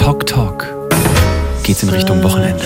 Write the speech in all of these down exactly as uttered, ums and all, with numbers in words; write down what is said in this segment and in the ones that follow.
Talk Talk geht's in Richtung Wochenende.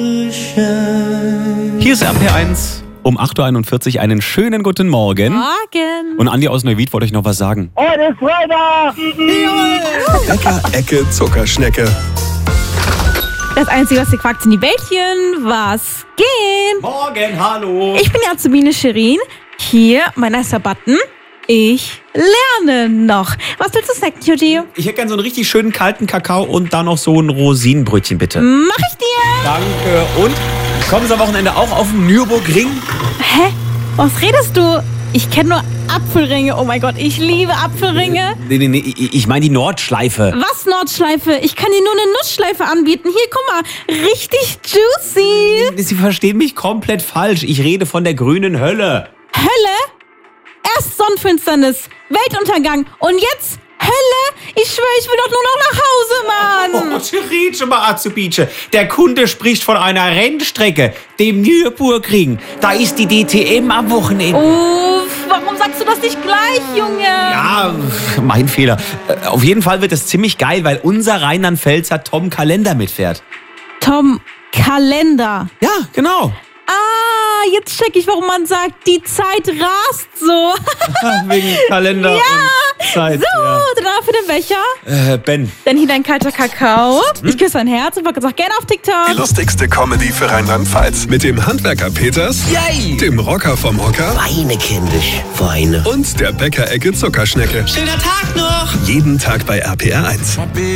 Hier ist R P eins um acht Uhr einundvierzig. Einen schönen guten Morgen. Morgen. Und Andi aus Neuwied wollte euch noch was sagen. Heute ist Freitag! Bäcker, Ecke, Zuckerschnecke. Das Einzige, was ihr quakt, sind die Bällchen. Was gehen? Morgen, hallo. Ich bin die Azubine Shirin. Hier, mein erster Button. Ich lerne noch. Was willst du snacken, Cutie? Ich hätte gern so einen richtig schönen kalten Kakao und dann noch so ein Rosinenbrötchen, bitte. Mach ich dir. Danke. Und kommen Sie am Wochenende auch auf den Nürburgring? Hä? Was redest du? Ich kenne nur Apfelringe. Oh mein Gott, ich liebe Apfelringe. Nee, nee, nee, ich ich meine die Nordschleife. Was Nordschleife? Ich kann dir nur eine Nussschleife anbieten. Hier, guck mal. Richtig juicy. Sie verstehen mich komplett falsch. Ich rede von der grünen Hölle. Hölle? Erst Sonnenfinsternis, Weltuntergang und jetzt Hölle? Ich schwöre, ich will doch nur noch nach Hause, Mann. Oh, Tschiritsche, mal Azubice. Der Kunde spricht von einer Rennstrecke, dem Nürburgring. Da ist die D T M am Wochenende. Uff, warum sagst du das nicht gleich, Junge? Ja, mein Fehler. Äh, Auf jeden Fall wird es ziemlich geil, weil unser Rheinland-Pfälzer Tom Kalender mitfährt. Tom Kalender. Ja, genau. Ah, jetzt check ich, warum man sagt, die Zeit rast so. Wegen Kalender Ja. und Zeit. So, danach für den Becher. Ja. Äh, Ben. Dann hier dein kalter Kakao. Ich küsse dein Herz und folge uns auch gerne auf Die TikTok. lustigste Comedy für Rheinland-Pfalz. Mit dem Handwerker Peters, Yay! dem Rocker vom Hocker Weine, kindisch, Weine. und der Bäcker, Ecke, Zuckerschnecke. Schöner Tag noch! Jeden Tag bei R P R eins.